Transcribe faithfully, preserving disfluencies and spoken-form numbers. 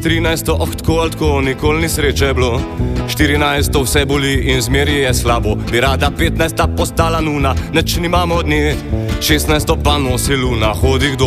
trinajsto, oh, tako ali tako, nikoli ni sreče bilo. štirinajsto vse boli in zmeri je slabo. Bi rada petnajsta postala nuna, neč nimamo od nje. šestnajsto pa nosi luna, hodi kdo